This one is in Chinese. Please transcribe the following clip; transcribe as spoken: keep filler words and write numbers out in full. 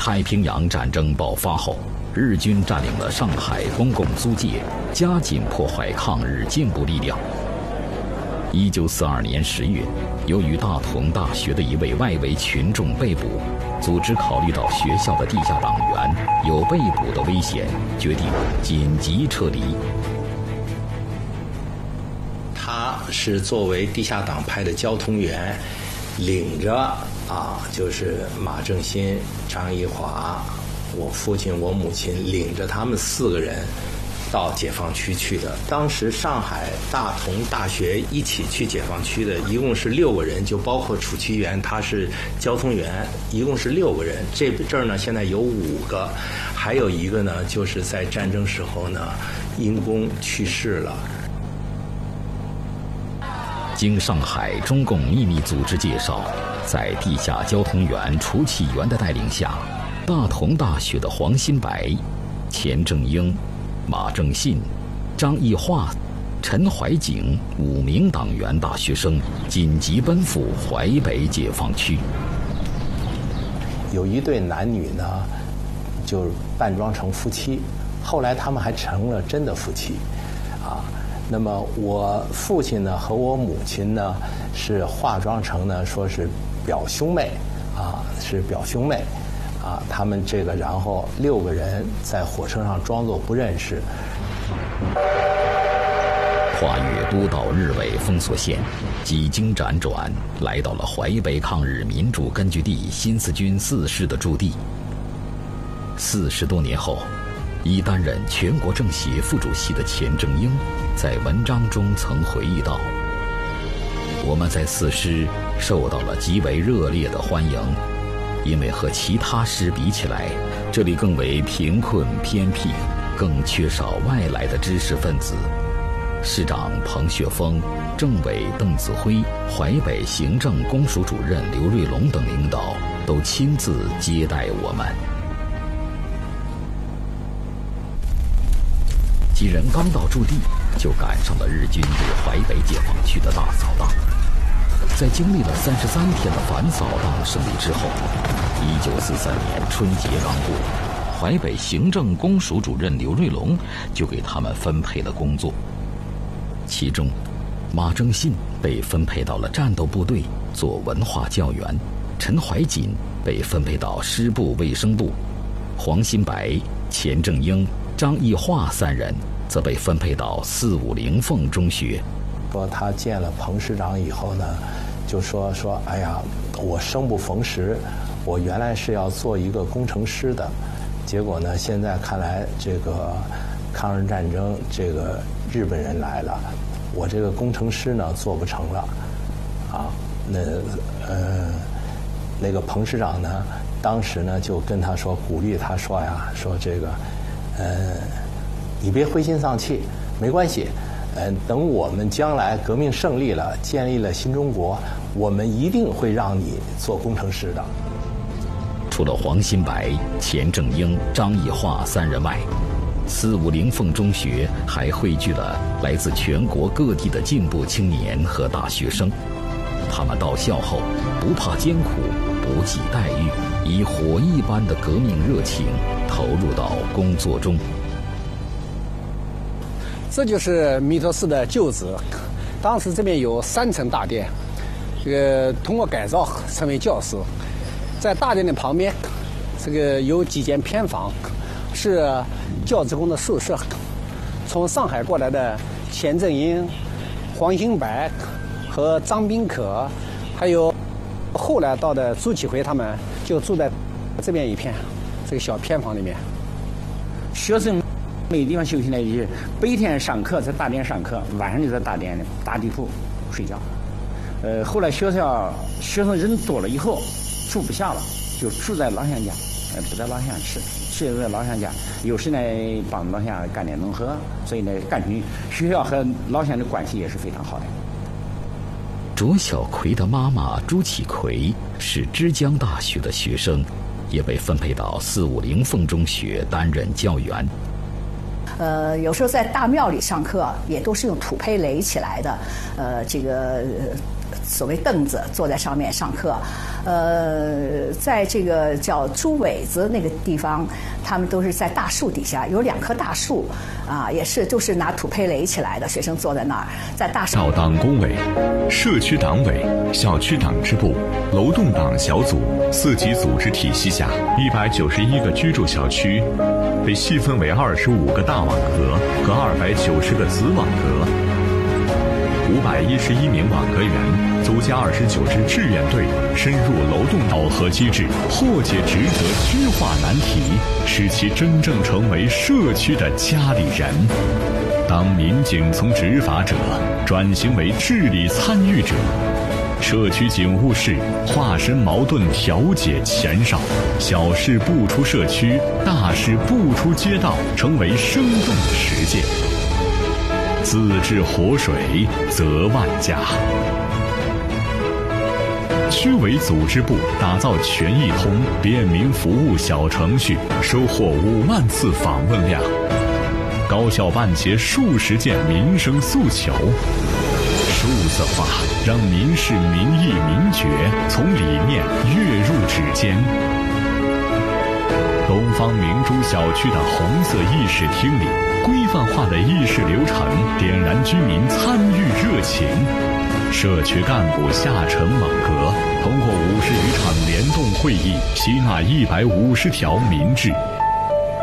太平洋战争爆发后，日军占领了上海公共租界，加紧破坏抗日进步力量。一九四二年十月，由于大同大学的一位外围群众被捕，组织考虑到学校的地下党员有被捕的危险，决定紧急撤离。 他是作为地下党派的交通员，领着啊，就是马正新、张一华、我父亲、我母亲，领着他们四个人到解放区去的。当时上海大同大学一起去解放区的，一共是六个人，就包括楚其元，他是交通员，一共是六个人。这这儿呢，现在有五个，还有一个呢，就是在战争时候呢，因公去世了。 经上海中共秘密组织介绍，在地下交通员楚启元的带领下，大同大学的黄新白、钱正英、马正信、张义化、陈怀景五名党员大学生紧急奔赴淮北解放区。 有一对男女呢，就扮装成夫妻，后来他们还成了真的夫妻，啊。那么我父亲呢和我母亲呢是化妆成呢说是表兄妹，啊是表兄妹，啊他们这个然后六个人在火车上装作不认识。 跨越都道日伪封锁线，几经辗转，来到了淮北抗日民主根据地新四军四师的驻地。四十多年后，已担任全国政协副主席的钱正英在文章中曾回忆道：我们在四师受到了极为热烈的欢迎，因为和其他师比起来，这里更为贫困偏僻，更缺少外来的知识分子。师长彭雪枫、政委邓子恢、淮北行政公署主任刘瑞龙等领导都亲自接待我们。几人刚到驻地，就赶上了日军对淮北解放区的大扫荡。在经历了三十三天的反扫荡胜利之后，一九四三年春节刚过，淮北行政公署主任刘瑞龙就给他们分配了工作。其中，马正信被分配到了战斗部队做文化教员，陈怀瑾被分配到师部卫生部，黄新白、钱正英、张义化三人则被分配到四五零凤中学。 说他见了彭师长以后呢，就说说哎呀，我生不逢时，我原来是要做一个工程师的，结果呢，现在看来这个抗日战争，这个日本人来了，我这个工程师呢做不成了，啊，那呃那个彭师长呢，当时呢就跟他说，鼓励他说呀，说这个。呃，你别灰心丧气，没关系。呃，等我们将来革命胜利了，建立了新中国，我们一定会让你做工程师的。 除了黄新白、钱正英、张义化三人外，四五零凤中学还汇聚了来自全国各地的进步青年和大学生。他们到校后不怕艰苦，不计待遇，以火一般的革命热情投入到工作中。 这就是弥陀寺的旧址，当时这边有三层大殿，这个通过改造成为教室。在大殿的旁边，这个有几间偏房，是教职工的宿舍。从上海过来的钱正英、黄新白和张宾可，还有后来到的朱启回，他们就住在这边一片这个小偏房里面。 学生没地方休息呢，就是白天上课在大殿上课，晚上就在大殿打地铺睡觉。呃，后来学校学生人多了以后，住不下了，就住在老乡家，呃，不在老乡吃，睡在老乡家。有时呢帮老乡干点农活，所以呢，感情学校和老乡的关系也是非常好的。 卓小葵的妈妈朱启葵是之江大学的学生，也被分配到四五零凤中学担任教员。 呃，有时候在大庙里上课，也都是用土坯垒起来的。呃，这个所谓凳子，坐在上面上课。呃，在这个叫猪尾子那个地方，他们都是在大树底下，有两棵大树，啊，也是就是拿土坯垒起来的，学生坐在那儿，在大树。 到党工委、社区党委、小区党支部、楼栋党小组四级组织体系下，一百九十一个居住小区被细分为二十五个大网格和二百九十个子网格。五百一十一名网格员组建二十九支志愿队，深入楼栋考核机制，破解职责区划难题，使其真正成为社区的家里人。当民警从执法者转型为治理参与者，社区警务室化身矛盾调解前哨，小事不出社区，大事不出街道，成为生动实践。自治活水则万家。区委组织部打造全易通便民服务小程序，收获五万次访问量，高效办结数十件民生诉求。数字化让民事民意民决从理念跃入指尖。东方明珠小区的红色议事厅里，规范化的议事流程点燃居民参与热情。社区干部下沉网格，通过五十余场联动会议，吸纳一百五十条民志，